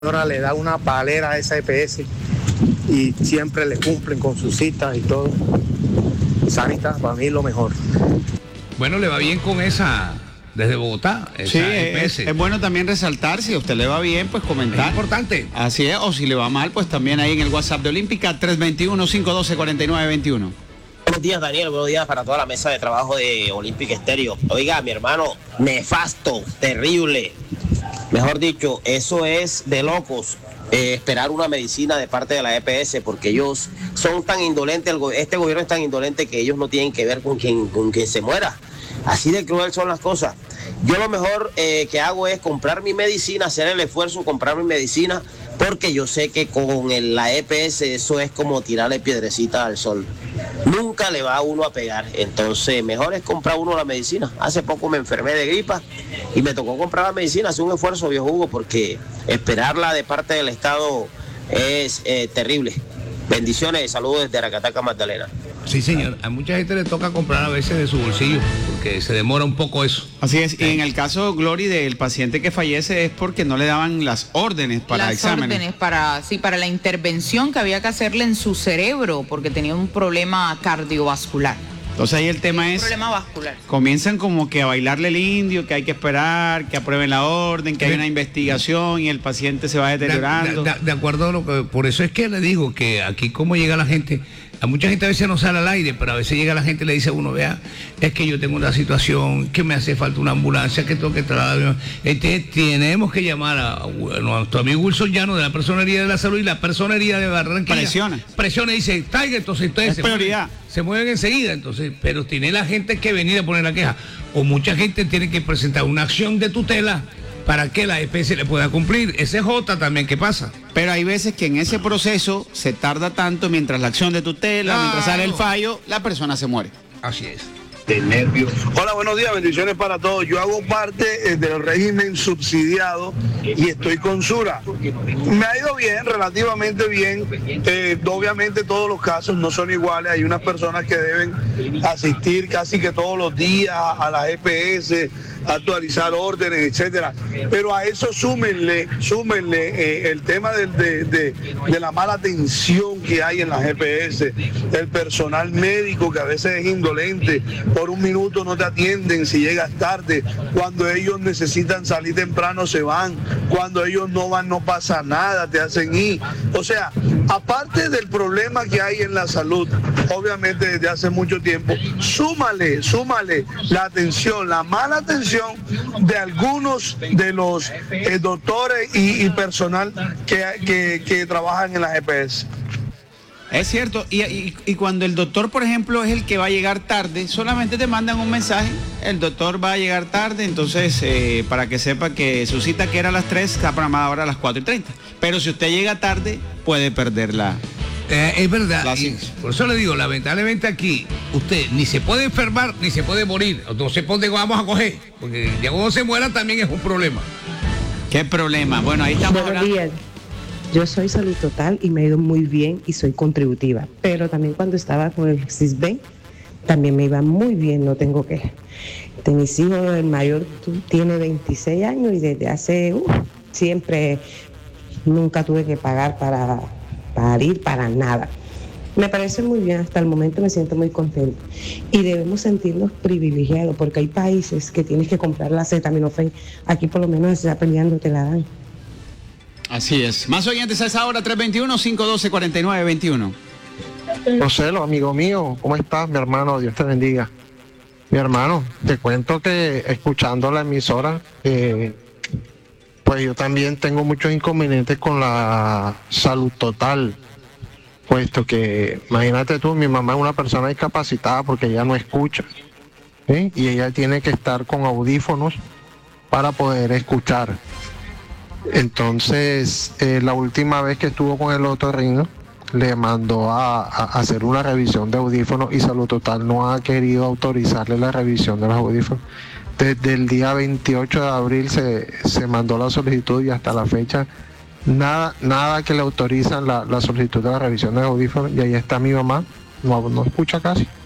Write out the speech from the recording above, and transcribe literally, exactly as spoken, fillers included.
Ahora le da una palera a esa E P S y siempre le cumplen con sus citas y todo. Sanita, para mí lo mejor. Bueno, le va bien con esa desde Bogotá. Esa sí, E P S. Es, es bueno también resaltar, si a usted le va bien, pues comentar. Es importante. Así es, o si le va mal, pues también ahí en el WhatsApp de Olímpica, tres dos uno, cinco uno dos, cuatro nueve dos uno. Buenos días, Daniel, buenos días para toda la mesa de trabajo de Olímpica Estéreo. Oiga, mi hermano, nefasto, terrible. Mejor dicho, eso es de locos. Eh, esperar una medicina de parte de la E P S, porque ellos son tan indolentes, el go- este gobierno es tan indolente que ellos no tienen que ver con quien, con quien se muera. Así de cruel son las cosas. Yo lo mejor eh, que hago es comprar mi medicina, hacer el esfuerzo, comprar mi medicina, porque yo sé que con el- la E P S eso es como tirarle piedrecita al sol. Nunca le va a uno a pegar, entonces mejor es comprar uno la medicina. Hace poco me enfermé de gripa y me tocó comprar la medicina, hacer un esfuerzo, viejo Hugo, porque esperarla de parte del Estado es eh, terrible. Bendiciones, saludos desde Aracataca, Magdalena. Sí, señor. A mucha gente le toca comprar a veces de su bolsillo, porque se demora un poco eso. Así es, y en el caso, Glory, del paciente que fallece es porque no le daban las órdenes para las exámenes. órdenes para, sí, para la intervención que había que hacerle en su cerebro, porque tenía un problema cardiovascular. Entonces ahí el tema Un es, problema vascular. comienzan como que a bailarle el indio, que hay que esperar, que aprueben la orden, que hay una investigación y el paciente se va deteriorando. De, de- de acuerdo a lo que, por eso es que le digo que aquí como llega la gente, a mucha gente a veces no sale al aire, pero a veces llega la gente y le dice a uno, vea, es que yo tengo una situación, que me hace falta una ambulancia, que tengo que traer. Entonces tenemos que llamar a, a nuestro amigo Wilson Llano de la Personería de la Salud y la Personería de Barranquilla. Presiona. Presiona y dice, traiga, entonces ustedes Es se prioridad. mueven, se mueven enseguida, entonces, pero tiene la gente que venir a poner la queja, o mucha gente tiene que presentar una acción de tutela para que la E P S le pueda cumplir. Ese es J también, ¿qué pasa? Pero hay veces que en ese proceso se tarda tanto mientras la acción de tutela, Claro. mientras sale el fallo, la persona se muere. Así es. De nervios. Hola, buenos días, bendiciones para todos. Yo hago parte eh, del régimen subsidiado y estoy con Sura. Me ha ido bien, relativamente bien. Eh, obviamente todos los casos no son iguales. Hay unas personas que deben asistir casi que todos los días a la E P S, actualizar órdenes, etcétera. Pero a eso súmenle, súmenle eh, el tema del- de, de- de la mala atención que hay en las E P S, el personal médico que a veces es indolente, por un minuto no te atienden si llegas tarde, cuando ellos necesitan salir temprano se van, cuando ellos no van no pasa nada, te hacen ir. O sea, aparte del problema que hay en la salud, obviamente desde hace mucho tiempo, súmale, súmale la atención, la mala atención de algunos de los eh, doctores y, y personal que, que, que trabajan en las E P S. Es cierto, y, y- y cuando el doctor, por ejemplo, es el que va a llegar tarde, solamente te mandan un mensaje, el doctor va a llegar tarde, entonces eh, para que sepa que su cita que era a las tres está programada ahora a las cuatro y treinta. Pero si usted llega tarde, puede perderla. Eh, es verdad, La y ciencia. por eso le digo, lamentablemente aquí, usted ni se puede enfermar, ni se puede morir. No sé por dónde vamos a coger, porque ya cuando se muera también es un problema. ¿Qué problema? Bueno, ahí estamos Buenos hablando. días. Yo soy Salud Total y me ha ido muy bien y soy contributiva. Pero también cuando estaba con el Sisben, también me iba muy bien, no tengo queja. De mis hijos, el mayor tu- tiene veintiséis años y desde hace, uh, siempre, nunca tuve que pagar para, para ir, para nada. Me parece muy bien, hasta el momento me siento muy contenta. Y debemos sentirnos privilegiados porque hay países que tienes que comprar la acetaminofén. Aquí por lo menos se está peleando, te la dan. Así es. Más oyentes a esa hora, tres dos uno, cinco uno dos, cuatro nueve dos uno. Roselo, amigo mío, ¿cómo estás, mi hermano? Dios te bendiga. Mi hermano, te cuento que escuchando la emisora, eh, pues yo también tengo muchos inconvenientes con la Salud Total, puesto que, imagínate tú, mi mamá es una persona discapacitada porque ella no escucha, ¿sí? Y ella tiene que estar con audífonos para poder escuchar. Entonces, eh, la última vez que estuvo con el otorrino, le mandó a, a hacer una revisión de audífonos y Salud Total no ha querido autorizarle la revisión de los audífonos. Desde el día veintiocho de abril se, se mandó la solicitud y hasta la fecha nada, nada que le autorizan la, la solicitud de la revisión de audífonos, y ahí está mi mamá, no, no escucha casi.